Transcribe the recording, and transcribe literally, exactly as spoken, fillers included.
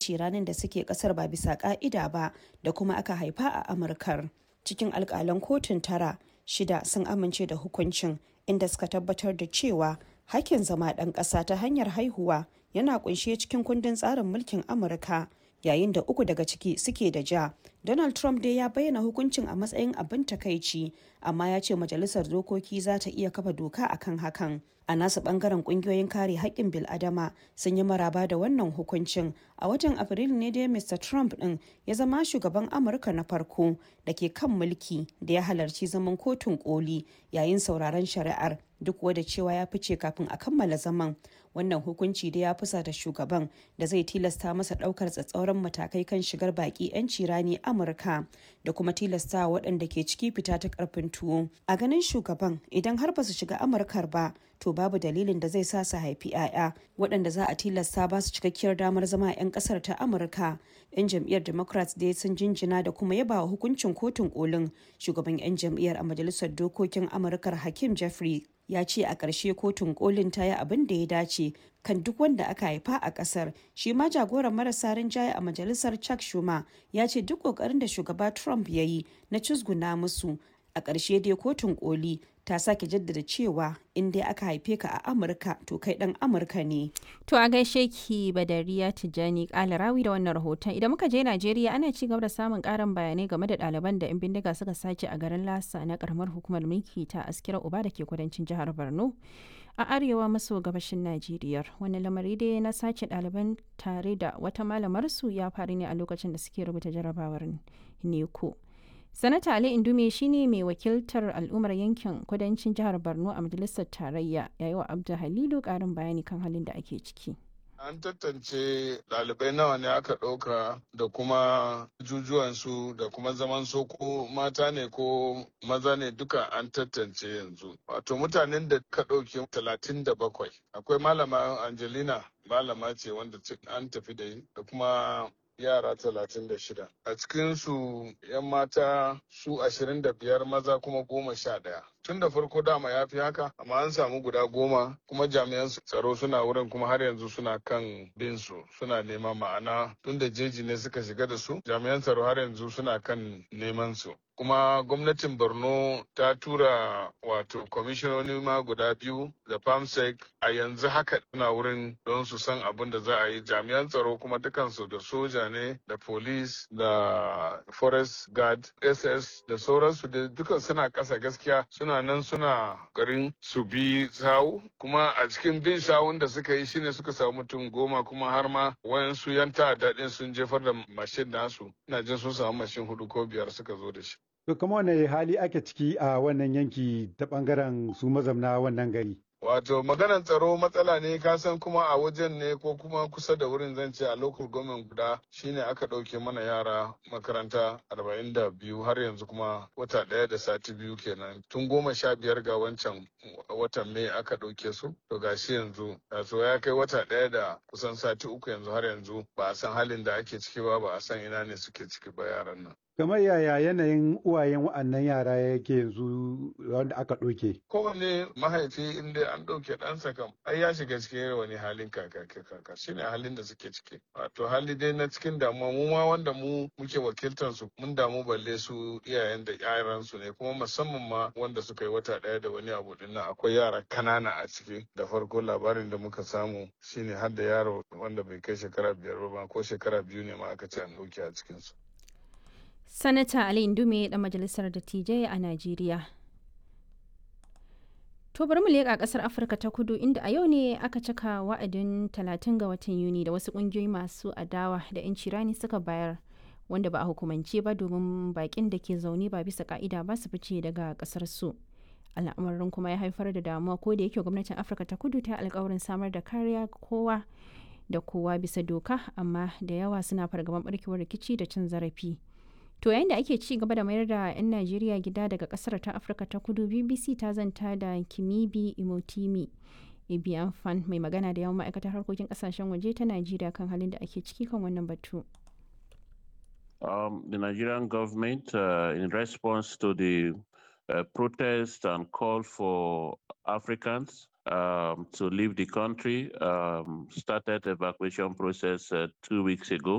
ciranin da suke kasar ba bisa ka'ida ba da kuma aka haifa a Amurkar. Cikin alkalan kotun tara, shida sun amince da hukuncin inda suka tabbatar da cewa hakkin zama ɗan ƙasa ta hanyar haihuwa yana kunshe cikin kundin tsarin mulkin Amurka, yayin da uku daga ciki suke da ja. Donald Trump dai ya bayyana hukuncin a matsayin abin takaici, amma ya ce majalisar dokoki za ta iya kafa doka akan hakan. A nasu bangaren kungiyoyin kare haƙƙin bil'adama sun yi maraba da wannan hukuncin. A watan Afrilu ne dai Mister Trump ɗin ya zama shugaban Amurka na farko da ke kan mulki da ya halarci zaman kotun koli yayin sauraron shari'ar, duk wadda cewa ya fice kafin a kammala zaman. Wannan hukunci da ya fusata shugaban da zai tilasta masa ɗaukar tsatsauran matakai kan shigar baƙi 'yanci rani Amurka da kuma tilasta waɗanda ke ciki fita ta ƙarfin tuwo. A ganin shugaban, idan har ba su shiga Amurkar ba, to babu dalilin da zai sa su haifi 'ya'ya waɗanda za a tilasta ba su cikakkiyar damar zama 'yan ƙasar ta Amurka. 'Yan jam'iyyar Democrats dai sun jinjina da kuma yaba wa hukuncin kotun kolin. Shugaban 'yan jam'iyyar a majalisar dokokin Amurkar Hakeem Jeffrey ya ce a ƙarshe kotun kolin ta yi abin da ya dace kan duk wanda aka haifa a ƙasar. Shi ma jagoran marasa rinjaye a majalisar Chuck Schumer ya ce duk ƙoƙarin da shugaba Trump ya yi na cizguna musu, a ƙarshe dai kotun koli ta sake jaddada cewa in dai aka haife ka a Amurka to kai ɗan Amurka ne. To a gaishe ki Badariya Tijjani Kalarawi da wannan rahoton. Idan muka je Najeriya, ana ci gaba da samun ƙarin bayanai game da ɗaliban da 'yan bindiga suka sace a garin Lasa na ƙaramar hukumar mulki ta Askira Uba da ke kudancin jihar Borno a arewa maso gabashin Najeriya. Wani lamari dai na sace ɗaliban tare da wata malamar su ya faru ne a lokacin da suke rubuta jarabawar neko. Sanata Ali Indume shine mai wakiltar al'ummar yankin kudancin jihar Borno a majalisar tarayya, yayi wa Abdu Halilu karin bayani kan halin da ake ciki. An tantance ɗalibai nawa ne aka ɗauka da kuma jujuwansu da kuma zaman so ko mata ne ko maza ne duka an tantance yanzu. Wato mutanen da ka ɗauke talatin da bakwai. Akwai malama Angelina, malama ce wanda an tafi da da kuma yara talatin da shida. A cikinsu 'yan mata su ashirin da biyar, maza kuma goma sha ɗaya. Tun da farko dama ya fi haka, amma an samu guda goma kuma jami'an tsaro suna wurin kuma har yanzu suna kan bin su suna nema, ma'ana tun da jeji ne suka shiga da su, jami'an tsaro har yanzu suna kan neman su. Kuma gwamnatin Borno ta tura wato kwamishinoni ma guda biyu da famsec a yanzu haka suna wurin don su san abin da za a yi. Jami'an tsaro kuma dukansu da soja ne da police da forest guard S S da sauransu da dukan suna ƙasa gaskiya, suna nan suna garin su bi sawu, kuma a cikin bin sawun da suka yi shine suka samu mutum goma, kuma har ma wayansu yan ta'adda din sun jefar da mashin nasu. Ina jin sun samu mashin hudu ko biyar suka zo da shi. To kuma wane hali ake ciki a wannan yanki ta bangaren su mazamna wannan gari? Wato maganar tsaro matsala ne, ka san kuma a wajen ne ko kuma kusa da wurin, zan ce a local government guda shine aka ɗauke mana yara makaranta arba'in da biyu, har yanzu kuma wata ɗaya da sati biyu kenan. Tun goma sha biyar ga wancan watan Mai aka ɗauke su, to gashi yanzu so ya kai wata ɗaya da kusan sati uku yanzu, har yanzu ba a san halin da ake ciki ba, ba a san ina ne suke ciki ba yaran nan. Kamar yaya yanayin uwayen wa'annan yara yake yanzu wanda aka ɗauke? Kowane mahaifi inda an ɗauke ɗansa kam ai ya shiga cikin wani halin kaka kaka shine halin da suke ciki. Wato hali dai na cikin damuwa, mu ma wanda mu muke wakiltar su mun damu, balle su iyayen da yaran su ne, kuma musamman ma wanda suka yi wata ɗaya da wani abu din nan, akwai yara kanana a ciki. Da farko labarin da muka samu shine har da yaro wanda bai kai shekara biyar ba ko shekara biyu ne ma aka ce an ɗauke a cikin su. Sanata Ali Indume ɗan majalisar dattijai a Najeriya. To bari mu leƙa ƙasar Afirka ta Kudu, inda a yau ne aka cika wa'adin talatin ga watan Yuni da wasu ƙungiyoyi masu adawa da 'yanci rani suka bayar, wanda ba a hukumance ba, domin baƙin da ke zaune ba bisa ƙa'ida ba su fice daga ƙasar su. Al'amarin kuma ya haifar da damuwa, ko da yake gwamnatin Afirka ta Kudu ta alƙawarin samar da kariya kowa da kowa bisa doka, amma da yawa suna fargaban ɓarkewar rikici da cin zarafi. To yayin da ake ci gaba da mayar da 'yan Najeriya gida daga kasar ta Afirka ta Kudu, B B C ta zanta da Kimibi Imotimi Ebianfan, mai magana da yawan ma'aikatar harkokin kasashen waje ta Najeriya, kan halin da ake ciki kan wannan batu. Um, the Nigerian government, uh, in response to the uh, protest and call for Africans um, to leave the country, um, started evacuation process uh, two weeks ago.